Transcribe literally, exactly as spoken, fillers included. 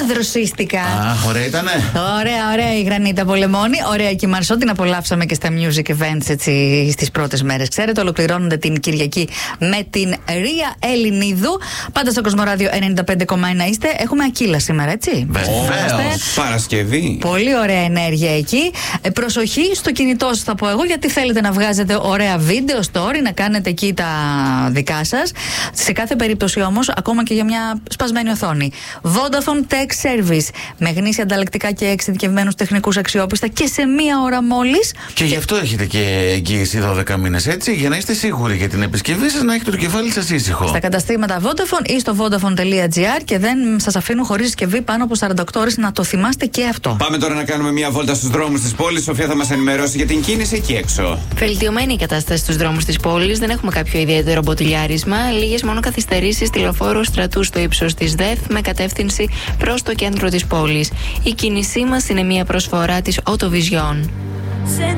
δροσίστηκα. Αχ, ωραία ήτανε. Ωραία, ωραία η Γρανίτα Πολεμώνη. Ωραία και η Μαρσό, την απολαύσαμε και στα music events έτσι στις πρώτες μέρες. Ξέρετε, ολοκληρώνονται την Κυριακή με την Ρία Ελληνίδου. Πάντα στο Κοσμοράδιο ενενήντα πέντε κόμμα ένα είστε. Έχουμε Ακύλα σήμερα, έτσι. Βεβαίως. Παρασκευή. Πολύ ωραία ενέργεια εκεί. Ε, προσοχή στο κινητό σας θα πω εγώ, γιατί θέλετε να βγάζετε ωραία βίντεο, story, να κάνετε εκεί τα δικά σας. Σε κάθε περίπτωση όμως, ακόμα και για μια σπασμένη οθόνη. Vodafone Tech Service. Με γνήσια ανταλλακτικά και εξειδικευμένους τεχνικούς αξιόπιστα και σε μία ώρα μόλις. Και γι' αυτό έχετε και εγγύηση δώδεκα μήνες, έτσι, για να είστε σίγουροι για την επισκευή σας, να έχετε το κεφάλι σας ήσυχο. Στα καταστήματα Vodafone ή στο vodafone τελεία gr και δεν σας αφήνουν χωρίς συσκευή πάνω από σαράντα οκτώ ώρες, να το θυμάστε και αυτό. Πάμε τώρα να κάνουμε μια βόλτα στους δρόμους της πόλης. Σοφία θα μας ενημερώσει για την κίνηση εκεί έξω. Βελτιωμένη η κατάσταση στους δρόμους της πόλης. Δεν έχουμε κάποιο ιδιαίτερο μποτιλιάρισμα. Λίγες μόνο καθυστερήσεις στη λεωφόρο Στρατού στο ύψος της ΔΕΘ με κατεύθυνση προς το κέντρο της πόλης. Η κίνησή μας είναι μια προσφορά της Autovision.